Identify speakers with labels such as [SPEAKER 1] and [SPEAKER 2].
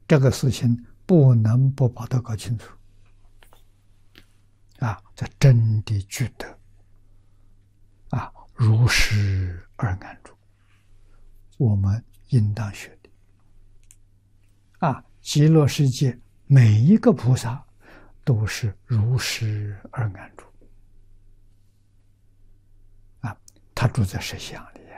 [SPEAKER 1] 这个事情不能不把它搞清楚。这真的具德如实而安住，我们应当学的。极乐世界每一个菩萨都是如实而安住。他住在实相里。